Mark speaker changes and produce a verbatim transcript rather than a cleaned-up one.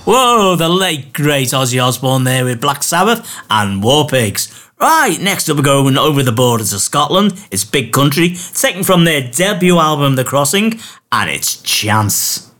Speaker 1: Whoa, the late great Ozzy Osbourne there with Black Sabbath and War Pigs. Right, next up we're going over the borders of Scotland. It's Big Country, taken from their debut album The Crossing, and it's Chance.